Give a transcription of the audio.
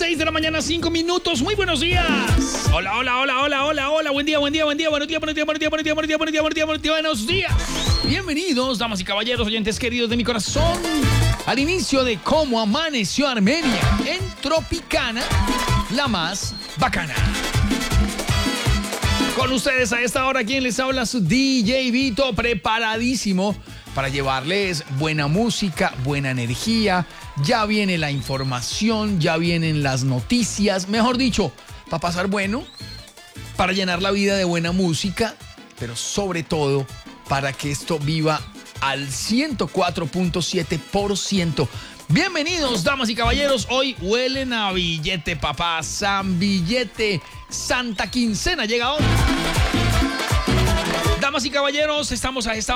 6 de la mañana, 5 minutos. Muy buenos días. Hola. Buen día. Buenos días. Bienvenidos, damas y caballeros, oyentes queridos de mi corazón, al inicio de Cómo Amaneció Armenia en Tropicana, la más bacana. Con ustedes a esta hora, quien les habla, su DJ Vito, preparadísimo para llevarles buena música, buena energía. Ya viene la información, ya vienen las noticias, mejor dicho, para pasar bueno, para llenar la vida de buena música, pero sobre todo para que esto viva al 104.7%. Bienvenidos, damas y caballeros. Hoy huelen a billete, papá. San Billete, Santa Quincena llega hoy. Damas y caballeros, estamos a esta